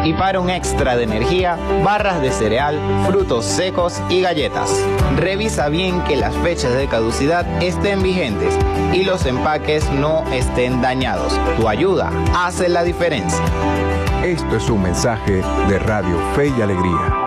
Y para un extra de energía, barras de cereal, frutos secos y galletas. Revisa bien que las fechas de caducidad estén vigentes y los empaques no estén dañados. Tu ayuda hace la diferencia. Esto es un mensaje de Radio Fe y Alegría.